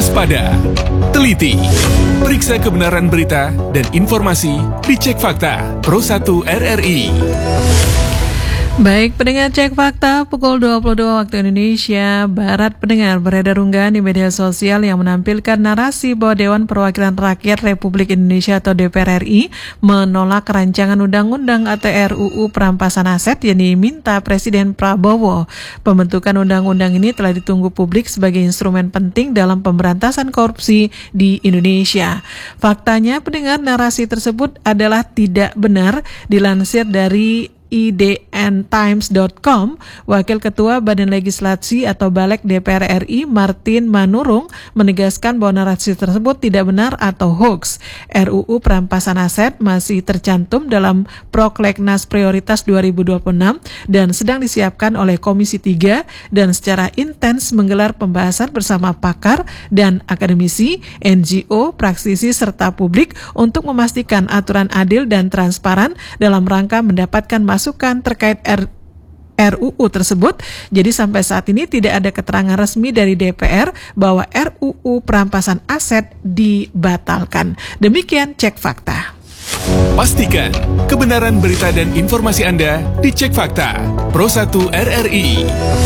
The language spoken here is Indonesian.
waspada, teliti, periksa kebenaran berita dan informasi di Cek Fakta Pro 1 RRI. Baik, pendengar Cek Fakta, pukul 22 waktu Indonesia Barat, pendengar beredar unggahan di media sosial yang menampilkan narasi bahwa Dewan Perwakilan Rakyat Republik Indonesia atau DPR RI menolak rancangan undang-undang atau RUU perampasan aset yang diminta Presiden Prabowo. Pembentukan undang-undang ini telah ditunggu publik sebagai instrumen penting dalam pemberantasan korupsi di Indonesia. Faktanya, pendengar, narasi tersebut adalah tidak benar. Dilansir dari idntimes.com, Wakil Ketua Badan Legislasi atau Balek DPR RI Martin Manurung menegaskan bahwa narasi tersebut tidak benar atau hoax. RUU perampasan aset masih tercantum dalam Prolegnas Prioritas 2026 dan sedang disiapkan oleh Komisi 3 dan secara intens menggelar pembahasan bersama pakar dan akademisi, NGO, praktisi serta publik untuk memastikan aturan adil dan transparan dalam rangka mendapatkan masukan terkait RUU tersebut. Jadi sampai saat ini tidak ada keterangan resmi dari DPR bahwa RUU perampasan aset dibatalkan. Demikian Cek Fakta. Pastikan kebenaran berita dan informasi Anda di Cek Fakta Pro 1 RRI.